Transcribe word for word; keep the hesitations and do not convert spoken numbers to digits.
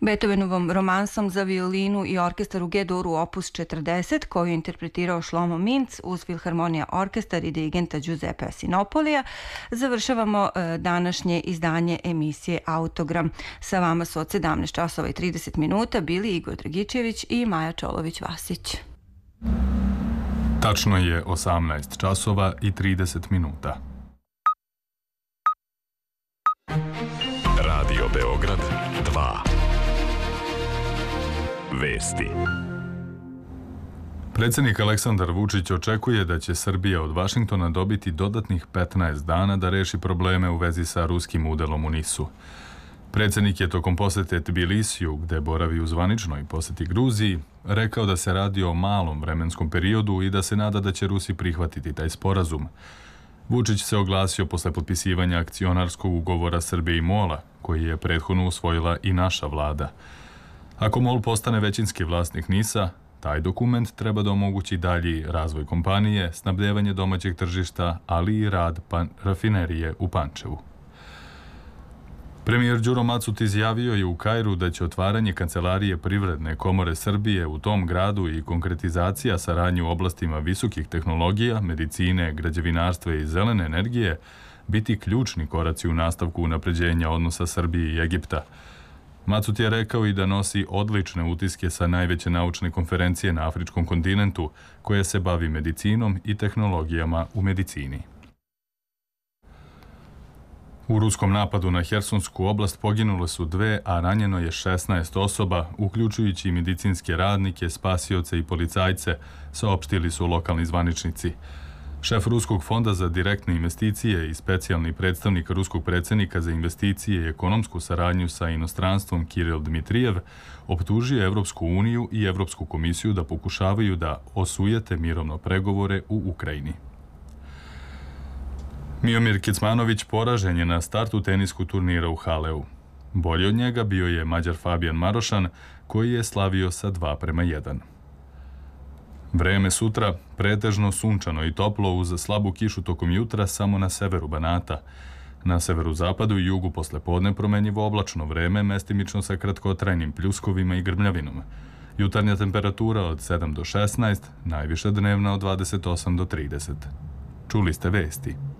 Beethovenovom romansom za violinu i orkestar u G-duru opus četrdeset, koju je interpretirao Shlomo Mintz uz Filharmonija orkestar i dirigenta Giuseppe Sinopolija, završavamo današnje izdanje emisije Autogram. Sa vama su od sedamnaest časova i trideset minuta bili Igor Dragičević i Maja Čolović-Vasić. Tačno je osamnaest časova i trideset minuta. Radio Beograd dva. Vesti. Predsjednik Aleksandar Vučić očekuje da će Srbija od Vašingtona dobiti dodatnih petnaest dana da reši probleme u vezi sa ruskim udelom u Nisu. Predsjednik je tokom posete Tbilisiju, gde boravi u zvaničnoj poseti Gruziji, rekao da se radi o malom vremenskom periodu i da se nada da će Rusi prihvatiti taj sporazum. Vučić se oglasio posle potpisivanja akcionarskog ugovora Srbije i Mola, koji je prethodno usvojila i naša vlada. Ako Mol postane većinski vlasnik Nisa, taj dokument treba da omogući dalji razvoj kompanije, snabdevanje domaćeg tržišta, ali i rad rafinerije u Pančevu. Premijer Đuro Macut izjavio je u Kairu da će otvaranje Kancelarije Privredne komore Srbije u tom gradu i konkretizacija saradnje u oblastima visokih tehnologija, medicine, građevinarstva i zelene energije biti ključni koraci u nastavku unapređenja odnosa Srbije i Egipta. Macut je rekao i da nosi odlične utiske sa najveće naučne konferencije na afričkom kontinentu, koja se bavi medicinom i tehnologijama u medicini. U ruskom napadu na Hersonsku oblast poginule su dve, a ranjeno je šesnaest osoba, uključujući i medicinske radnike, spasioce i policajce, saopštili su lokalni zvaničnici. Šef Ruskog fonda za direktne investicije i specijalni predstavnik ruskog predsjednika za investicije i ekonomsku saradnju sa inostranstvom Kiril Dmitrijev optužio Evropsku uniju i Evropsku komisiju da pokušavaju da osujete mirovno pregovore u Ukrajini. Miomir Kecmanović poražen je na startu teniskog turnira u Haleu. Bolji od njega bio je Mađar Fabijan Marošan, koji je slavio sa dva prema jedan. Vreme sutra pretežno sunčano i toplo uz slabu kišu tokom jutra samo na severu Banata. Na severozapadu i jugu posle podne promenjivo oblačno vreme, mestimično sa kratkotrajnim pljuskovima i grmljavinom. Jutarnja temperatura od sedam do šesnaest, najviša dnevna od dvadeset osam do trideset. Čuli ste vesti.